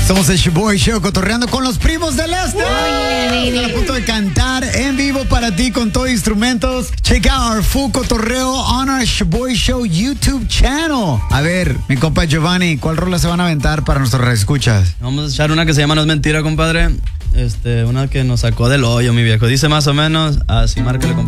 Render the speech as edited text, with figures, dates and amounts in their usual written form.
Somos el Shoboy Show, cotorreando con los primos del este. Están a punto de cantar en vivo para ti con todo instrumentos. Check out our full cotorreo on our Shoboy Show YouTube channel. A ver, mi compa Giovanni, ¿cuál rola se van a aventar para nuestros escuchas? Vamos a echar una que se llama No es mentira, compadre. Una que nos sacó del hoyo, mi viejo. Dice más o menos así, márcale, compadre.